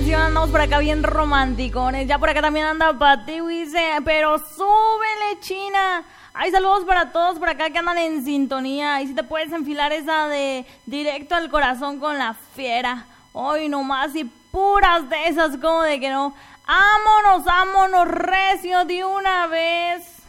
canción, andamos por acá bien romanticones. Ya por acá también anda Pati, dice, pero súbele, China. Hay saludos para todos por acá que andan en sintonía. Y si te puedes enfilar esa de directo al corazón con la fiera. Hoy nomás y puras de esas, como de que no. Vámonos recio de una vez.